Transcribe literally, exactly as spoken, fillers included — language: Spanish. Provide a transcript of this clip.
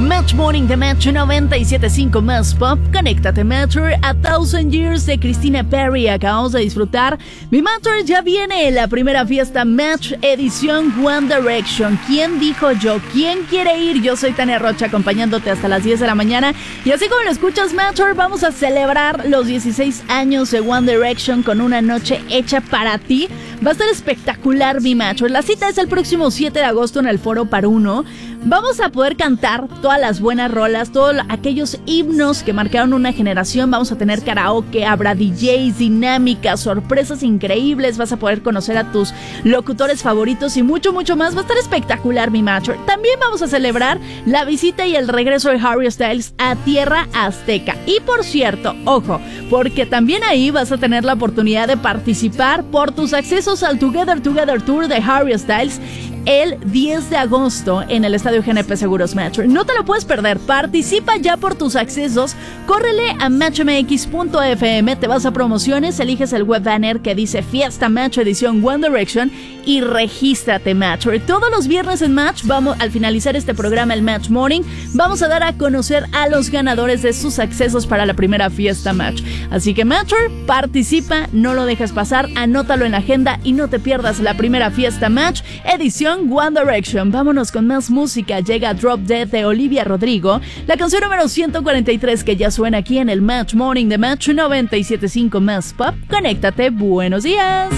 Match Morning de Match noventa y siete punto cinco más Pop. Conéctate, Matcher. A Thousand Years de Christina Perri. Acabamos de disfrutar. Mi Matcher, ya viene la primera fiesta Match edición One Direction. ¿Quién dijo yo? ¿Quién quiere ir? Yo soy Tania Rocha, acompañándote hasta las diez de la mañana. Y así como lo escuchas, Matcher, vamos a celebrar los dieciséis años de One Direction con una noche hecha para ti. Va a estar espectacular, mi Matcher. La cita es el próximo siete de agosto en el Foro Paruno. Vamos a poder cantar todas las buenas rolas, todos aquellos himnos que marcaron una generación. Vamos a tener karaoke, habrá D Js, dinámicas, sorpresas increíbles. Vas a poder conocer a tus locutores favoritos y mucho, mucho más. Va a estar espectacular, mi Matcher. También vamos a celebrar la visita y el regreso de Harry Styles a Tierra Azteca. Y por cierto, ojo, porque también ahí vas a tener la oportunidad de participar por tus accesos al Together Together Tour de Harry Styles el diez de agosto en el Estadio G N P Seguros Matcher. No te lo puedes perder. Participa ya por tus accesos. Córrele a match m x punto f m, te vas a promociones, eliges el web banner que dice Fiesta Match edición One Direction y regístrate, Matcher. Todos los viernes en Match, vamos al finalizar este programa, el Match Morning, vamos a dar a conocer a los ganadores de sus accesos para la primera fiesta Match. Así que, Matcher, participa, no lo dejes pasar, anótalo en la agenda y no te pierdas la primera fiesta Match edición One Direction. Vámonos con más música. Llega Drop Dead de Olivia Rodrigo, la canción número ciento cuarenta y tres que ya suena aquí en el Match Morning de Match noventa y siete punto cinco más Pop. Conéctate, buenos días.